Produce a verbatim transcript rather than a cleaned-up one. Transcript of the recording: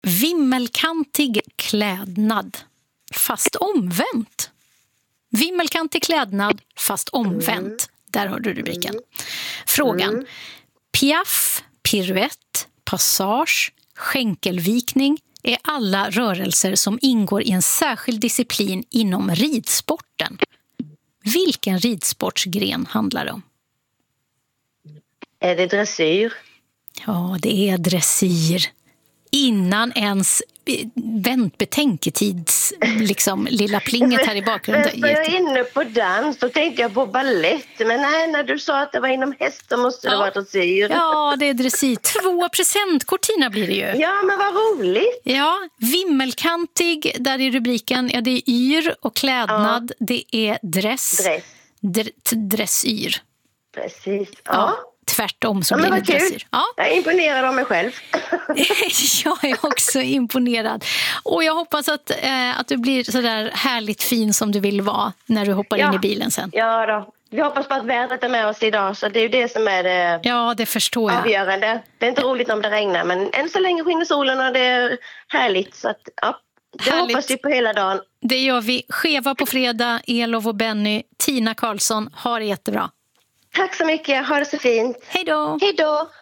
Vimmelkantig klädnad, fast omvänt. Vimmelkantig klädnad, fast omvänt. Där har du rubriken. Frågan. Piaff, piruett, passage, skänkelvikning är alla rörelser som ingår i en särskild disciplin inom ridsporten. Vilken ridsportsgren handlar det om? Är det dressyr? Ja, det är dressyr. Innan ens vänt betänketids liksom lilla plinget här i bakgrunden. Men jag är inne på dans, då tänkte jag på ballett. Men nej, när du sa att det var inom häst så måste ja. det vara dressyr. Ja, det är dressyr. Två presentkort, Tina, blir det ju. Ja, men vad roligt. Ja, vimmelkantig, där är rubriken. Ja, det är yr och klädnad. Ja. Det är dress. Dress. Dr- dressyr. Precis, ja. ja. Tvärtom så ja, blir det dressyr. Ja. Jag är imponerad av mig själv. Jag är också imponerad. Och jag hoppas att, eh, att du blir så där härligt fin som du vill vara när du hoppar ja. in i bilen sen. Ja då. Vi hoppas på att vädret är med oss idag, så det är ju det som är det ja, det förstår jag. avgörande. Det är inte roligt om det regnar, men än så länge skiner solen och det är härligt. Så att, ja, det härligt. Hoppas vi på hela dagen. Det gör vi. Skeva på fredag, Elof och Benny, Tina Karlsson. Ha det jättebra. Tack så mycket, ha det så fint. Hej då. Hej då.